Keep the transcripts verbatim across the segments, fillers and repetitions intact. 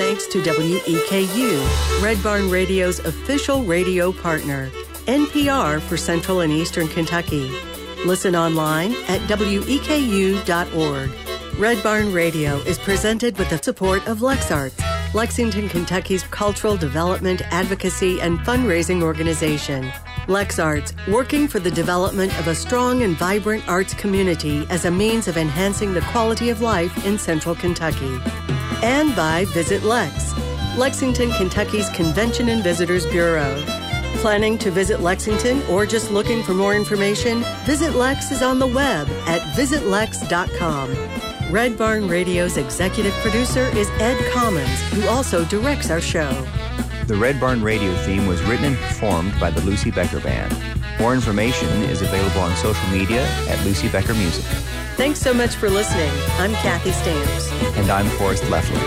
thanks to W E K U, Red Barn Radio's official radio partner, N P R for Central and Eastern Kentucky. Listen online at W E K U dot org. Red Barn Radio is presented with the support of LexArts, Lexington, Kentucky's cultural development, advocacy, and fundraising organization. LexArts, working for the development of a strong and vibrant arts community as a means of enhancing the quality of life in Central Kentucky. And by Visit Lex, Lexington, Kentucky's Convention and Visitors Bureau. Planning to visit Lexington or just looking for more information? Visit Lex is on the web at visit lex dot com. Red Barn Radio's executive producer is Ed Commons, who also directs our show. The Red Barn Radio theme was written and performed by the Lucy Becker Band. More information is available on social media at Lucy Becker Music. Thanks so much for listening. I'm Kathy Stamps. And I'm Forrest Leffler.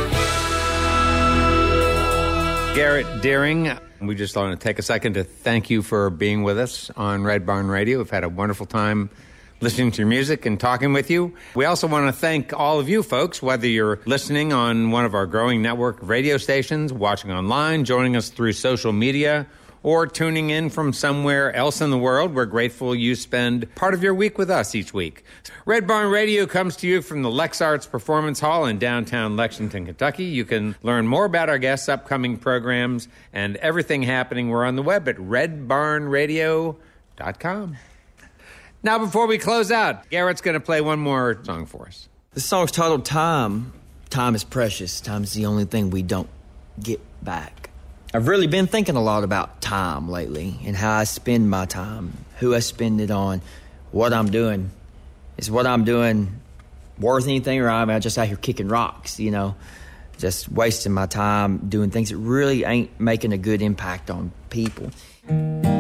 Garrett Deering, we just want to take a second to thank you for being with us on Red Barn Radio. We've had a wonderful time listening to your music and talking with you. We also want to thank all of you folks, whether you're listening on one of our growing network of radio stations, watching online, joining us through social media, or tuning in from somewhere else in the world. We're grateful you spend part of your week with us each week. Red Barn Radio comes to you from the LexArts Performance Hall in downtown Lexington, Kentucky. You can learn more about our guests' upcoming programs and everything happening. We're on the web at red barn radio dot com. Now, before we close out, Garrett's going to play one more song for us. This song's titled Time. Time is precious. Time's the only thing we don't get back. I've really been thinking a lot about time lately and how I spend my time, who I spend it on, what I'm doing. Is what I'm doing worth anything, or am I just out here kicking rocks, you know, just wasting my time doing things that really ain't making a good impact on people?